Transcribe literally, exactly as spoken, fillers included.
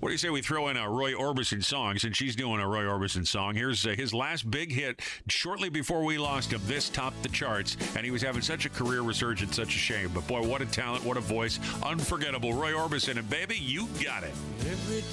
What do you say we throw in a Roy Orbison song, since she's doing a Roy Orbison song? Here's uh, his last big hit shortly before we lost him. This topped the charts, and he was having such a career resurgence, such a shame. But boy, what a talent, what a voice. Unforgettable. Roy Orbison, and baby, you got it. Every